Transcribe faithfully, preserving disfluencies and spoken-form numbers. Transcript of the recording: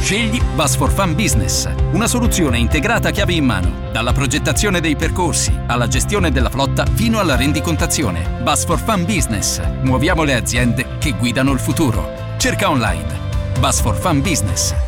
Scegli Bus for Fun Business, una soluzione integrata chiave in mano, dalla progettazione dei percorsi alla gestione della flotta fino alla rendicontazione. Bus for Fun Business. Muoviamo le aziende che guidano il futuro. Cerca online Bus for Fun Business.